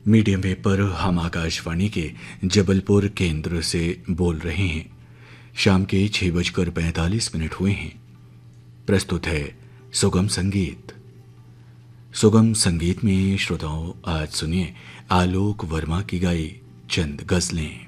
Medium wave पर हम आकाशवाणी के जबलपुर केंद्र से बोल रहे हैं। शाम के 6:45 हुए हैं। प्रस्तुत है सुगम संगीत। सुगम संगीत में श्रोताओं आज सुनिए आलोक वर्मा की गाई चंद गजलें।